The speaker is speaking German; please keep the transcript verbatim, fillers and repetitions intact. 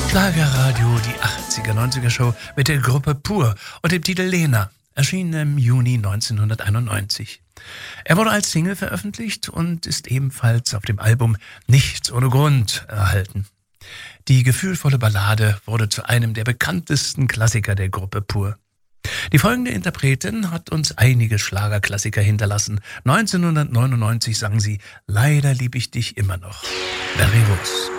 Schlagerradio, die achtziger, neunziger Show mit der Gruppe Pur und dem Titel Lena, erschien im Juni neunzehnhunderteinundneunzig. Er wurde als Single veröffentlicht und ist ebenfalls auf dem Album Nichts ohne Grund erhalten. Die gefühlvolle Ballade wurde zu einem der bekanntesten Klassiker der Gruppe Pur. Die folgende Interpretin hat uns einige Schlagerklassiker hinterlassen. neunzehnhundertneunundneunzig sang sie Leider lieb ich dich immer noch. Barry Rose.